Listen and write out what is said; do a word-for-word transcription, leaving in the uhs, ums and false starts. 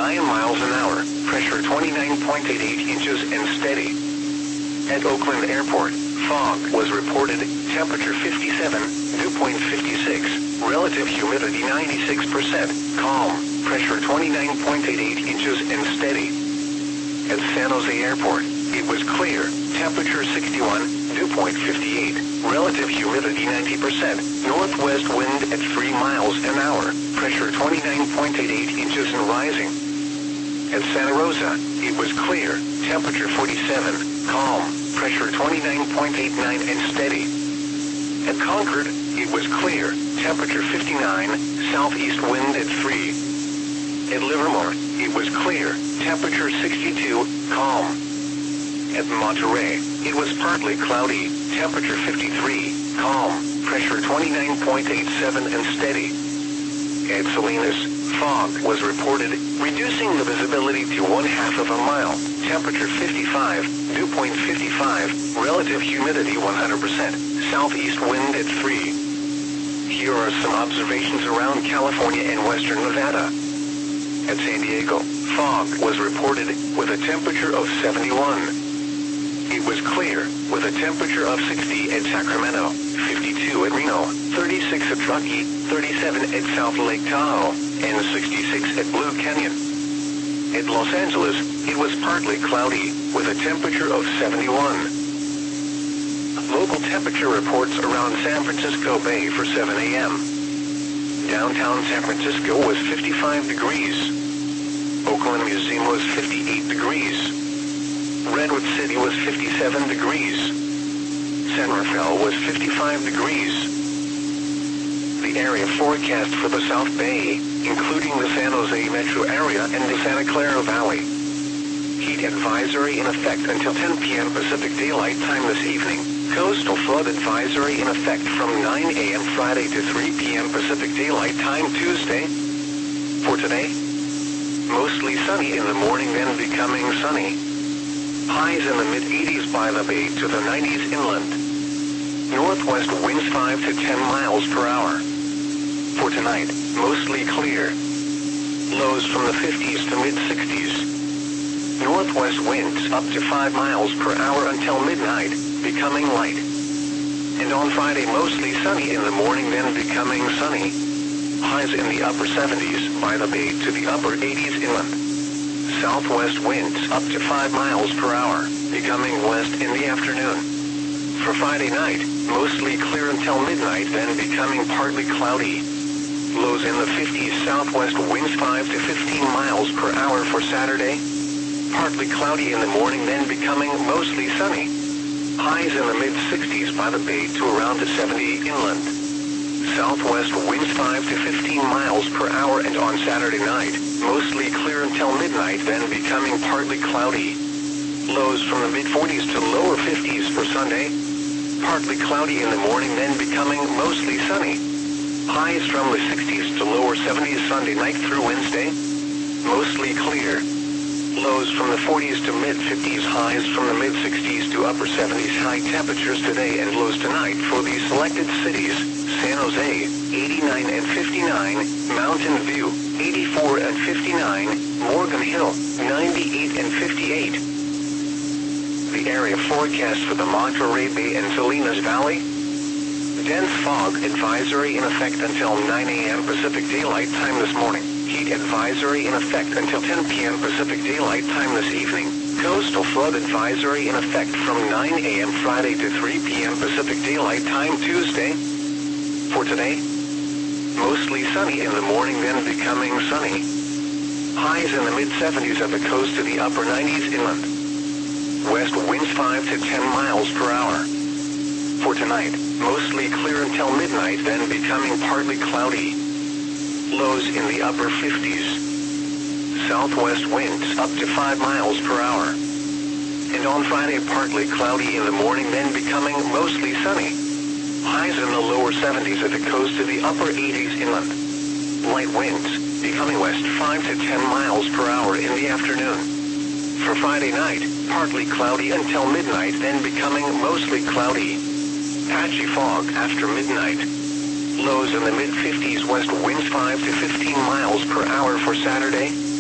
nine miles an hour, pressure twenty-nine point eight eight inches and steady. At Oakland Airport, fog was reported, temperature fifty-seven, dew point fifty-six, relative humidity ninety-six percent, calm, pressure twenty-nine point eight eight inches and steady. At San Jose Airport, it was clear, temperature sixty-one, dew point fifty-eight, relative humidity ninety percent, northwest wind at three miles an hour, pressure twenty-nine point eight eight inches and rising. At Santa Rosa, it was clear, temperature forty-seven, calm, pressure twenty-nine point eight nine and steady. At Concord, it was clear, temperature fifty-nine, southeast wind at three. At Livermore, it was clear, temperature sixty-two, calm. At Monterey, it was partly cloudy, temperature fifty-three, calm, pressure twenty-nine point eight seven and steady. At Salinas, fog was reported, reducing the visibility to one half of a mile, temperature fifty-five, dew point fifty-five, relative humidity one hundred percent, southeast wind at three. Here are some observations around California and western Nevada. At San Diego, fog was reported, with a temperature of seventy-one. It was clear, with a temperature of sixty at Sacramento, fifty-two at Reno, thirty-six at Truckee, thirty-seven at South Lake Tahoe, and sixty-six at Blue Canyon. At Los Angeles, it was partly cloudy, with a temperature of seventy-one. Local temperature reports around San Francisco Bay for seven a m Downtown San Francisco was fifty-five degrees. Oakland Museum was fifty-eight degrees. Redwood City was fifty-seven degrees. San Rafael was fifty-five degrees. The area forecast for the South Bay, including the San Jose metro area and the Santa Clara Valley. Heat advisory in effect until ten p m Pacific Daylight Time this evening. Coastal flood advisory in effect from nine a m Friday to three p m Pacific Daylight Time Tuesday. For today, mostly sunny in the morning, then becoming sunny. Highs in the mid eighties by the bay to the nineties inland. Northwest winds five to ten miles per hour. For tonight, mostly clear. Lows from the fifties to mid sixties. Northwest winds up to five miles per hour until midnight, becoming light. And on Friday, mostly sunny in the morning, then becoming sunny. Highs in the upper seventies by the bay to the upper eighties inland. Southwest winds up to five miles per hour, becoming west in the afternoon. For Friday night, mostly clear until midnight, then becoming partly cloudy. Lows in the fifties, southwest winds five to fifteen miles per hour for Saturday. Partly cloudy in the morning, then becoming mostly sunny. Highs in the mid sixties by the bay to around seventy inland. Southwest winds five to fifteen miles per hour, and on Saturday night, mostly clear until midnight, then becoming partly cloudy. Lows from the mid forties to lower fifties for Sunday. Partly cloudy in the morning, then becoming mostly sunny. Highs from the sixties to lower seventies Sunday night through Wednesday. Mostly clear. Lows from the forties to mid fifties, highs from the mid sixties to upper seventies. High temperatures today and lows tonight for these selected cities: San Jose, eighty-nine and fifty-nine, Mountain View, eighty-four and fifty-nine, Morgan Hill, ninety-eight and fifty-eight. The area forecast for the Monterey Bay and Salinas Valley: dense fog advisory in effect until nine a m Pacific Daylight Time this morning. Heat advisory in effect until ten p m Pacific Daylight Time this evening. Coastal flood advisory in effect from nine a m Friday to three p m Pacific Daylight Time Tuesday. For today, mostly sunny in the morning, then becoming sunny. Highs in the mid seventies at the coast to the upper nineties inland. West winds five to ten miles per hour. For tonight, mostly clear until midnight, then becoming partly cloudy. Lows in the upper fifties. Southwest winds up to five miles per hour. And on Friday, partly cloudy in the morning, then becoming mostly sunny. Highs in the lower seventies at the coast to the upper eighties inland. Light winds, becoming west five to ten miles per hour in the afternoon. For Friday night, partly cloudy until midnight, then becoming mostly cloudy. Patchy fog after midnight. Lows in the mid fifties, west winds five to fifteen miles per hour for Saturday.